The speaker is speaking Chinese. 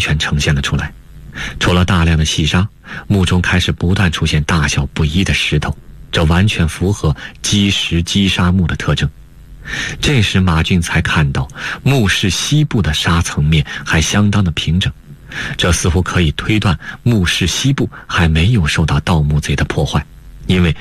全呈现了出来。除了大量的细沙，墓中开始不断出现大小不一的石头，这完全符合积石积沙墓的特征。这时马俊才看到墓室西部的沙层面还相当的平整，这似乎可以推断墓室西部还没有受到盗墓贼的破坏，因为